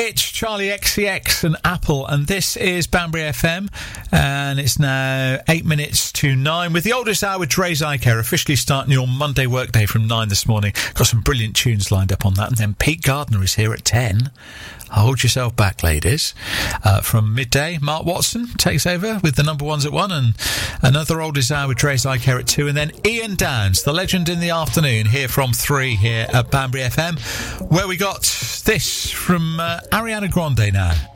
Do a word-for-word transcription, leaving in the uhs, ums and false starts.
It's Charlie X C X and Apple, and this is Banbury F M, and it's now eight minutes to nine with the oldest hour with Dre's Eye Care, officially starting your Monday workday from nine this morning. Got some brilliant tunes lined up on that, and then Pete Gardner is here at ten. Hold yourself back, ladies. Uh, from midday, Mark Watson takes over with the number ones at one, and another oldest hour with Dre's Eye Care at two, and then Ian Downs, the legend in the afternoon, here from three here at Banbury F M, where we got this from uh, Ariana Grande now.